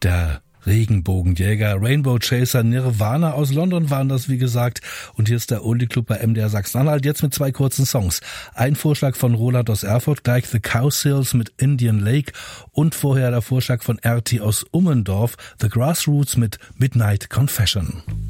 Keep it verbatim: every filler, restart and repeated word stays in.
der Regenbogenjäger, Rainbow Chaser, Nirvana aus London waren das, wie gesagt. Und hier ist der Oldie Club bei M D R Sachsen-Anhalt, jetzt mit zwei kurzen Songs. Ein Vorschlag von Roland aus Erfurt, gleich The Cowsills mit Indian Lake und vorher der Vorschlag von R T aus Ummendorf, The Grassroots mit Midnight Confession.